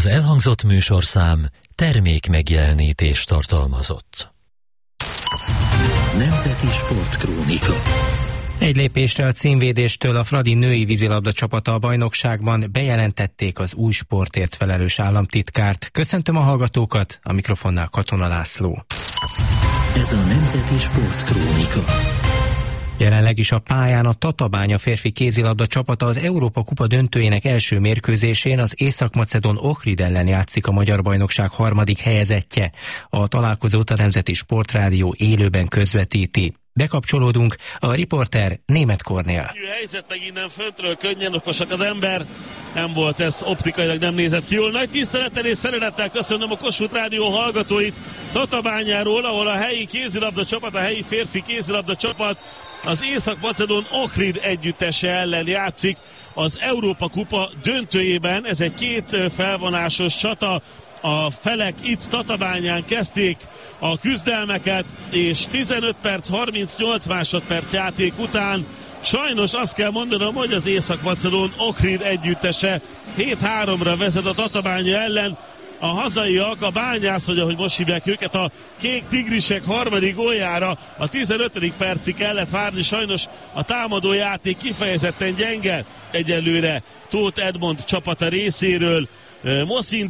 Az elhangzott műsorszám termék megjelenítést tartalmazott. Nemzeti Sportkrónika. Egy lépésre a címvédéstől a Fradi női vízilabda csapata a bajnokságban bejelentették az új sportért felelős államtitkárt. Köszöntöm a hallgatókat, a mikrofonnál Katona László. Ez a Nemzeti Sportkrónika. Jelenleg is a pályán a Tatabánya férfi kézilabda csapata az Európa Kupa döntőjének első mérkőzésén az észak-macedón Ohrid ellen játszik a magyar bajnokság harmadik helyezettje. A találkozót a Nemzeti Sportrádió élőben közvetíti. Bekapcsolódunk, a riporter Németh Kornél. Helyzet meg innen föntről, könnyen okosak az ember. Nem volt ez, optikailag nem nézett ki jól. Nagy tisztelettel és szeretettel köszönöm a Kossuth Rádió hallgatóit Tatabányáról, ahol a helyi kézilabda csapat, a helyi férfi kézilabda csapat az észak-macedón Ohrid együttese ellen játszik az Európa Kupa döntőjében. Ez egy két felvonásos csata. A felek itt Tatabányán kezdték a küzdelmeket, és 15 perc, 38 másodperc játék után sajnos azt kell mondanom, hogy az észak-macedón Ohrid együttese 7-3-ra vezet a Tatabánya ellen. A hazaiak, a Bányász, hogy ahogy most hívják őket, a Kék Tigrisek harmadik góljára a 15. percig kellett várni, sajnos a támadó játék kifejezetten gyenge egyelőre Tóth Edmond csapata részéről. Moszin